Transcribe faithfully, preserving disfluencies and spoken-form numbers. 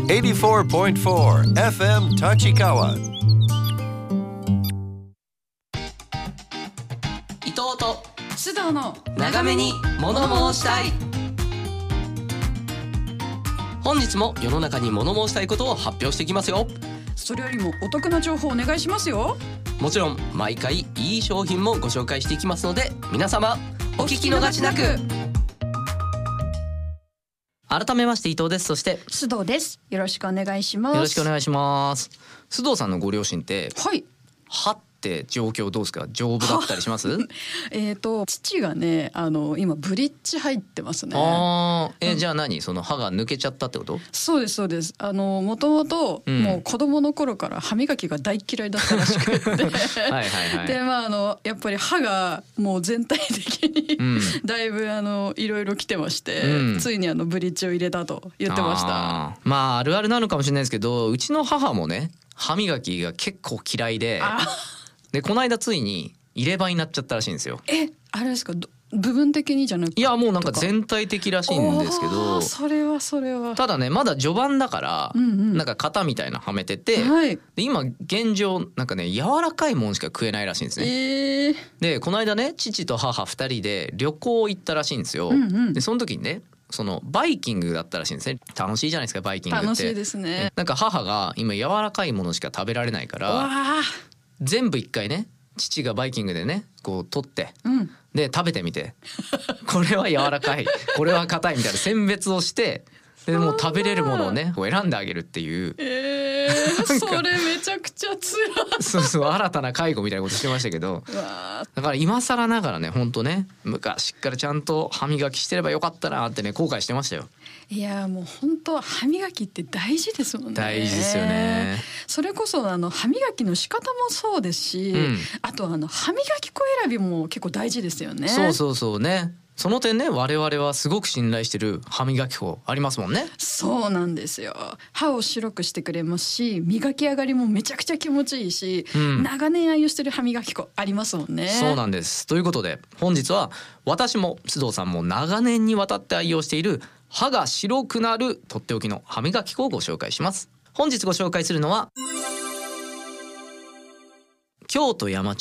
エイティフォーポイントフォー エフエム Tachikawa。 伊藤と須藤の長めに物申したい。本日も世の中に物申したいことを発表していきますよ。 それよりもお得な情報お願いしますよ。 もちろん毎回いい商品もご紹介していきますので、皆様お聞き逃しなく。改めまして伊藤です。そして須藤です。よろしくお願いします。 よろしくお願いします。須藤さんのご両親ってはい歯って状況どうですか？丈夫だったりします？ えーと父がね、あの今ブリッジ入ってますね。 あーえ、 うん、 じゃあ何、その歯が抜けちゃったってこと？ そうですそうです。あのもともともう子供の頃から歯磨きが大嫌いだったらしくってはいはいはい、 でまああのやっぱり歯がもう全体的に、うん、だいぶあのいろいろ来てまして、うん、ついにあのブリッジを入れたと言ってました。 あまああるあるなのかもしれないですけど、うちの母もね歯磨きが結構嫌いで、でこの間ついに入れ歯になっちゃったらしいんですよ。 え、あれですか、部分的にじゃなくて？ いやもうなんか全体的らしいんですけど、 それはそれはただねまだ序盤だから、うんうん、なんか型みたいなのはめてて、はい、で今現状なんかね柔らかいもんしか食えないらしいんですね、えー、でこの間ね父と母ふたりで旅行行ったらしいんですよ、うんうん、でその時にねそのバイキングだったらしいんですね。楽しいじゃないですかバイキングって。 楽しいですね。 なんか母が今柔らかいものしか食べられないから全部一回ね父がバイキングでねこう取って、うん、で食べてみてこれは柔らかいこれは硬いみたいな選別をして、でもう食べれるものをねこう選んであげるっていう、 えー、それめちゃくちゃつらそうそう新たな介護みたいなことしてましたけどだから今更ながらね本当ね昔からちゃんと歯磨きしてればよかったなってね後悔してましたよ。 いやもう本当歯磨きって大事ですもんね。 大事ですよね。 それこそあの歯磨きの仕方もそうですし、うん、あとあの歯磨き粉選びも結構大事ですよね。 そうそうそうね。その点ね我々はすごく信頼してる歯磨き粉ありますもんね。 そうなんですよ。歯を白くしてくれますし、磨き上がりもめちゃくちゃ気持ちいいし、うん、長年愛用してる歯磨き粉ありますもんね。 そうなんです。ということで本日は私も須藤さんも長年にわたって愛用している歯が白くなるとっておきの歯磨き粉をご紹介します。本日ご紹介するのは京都山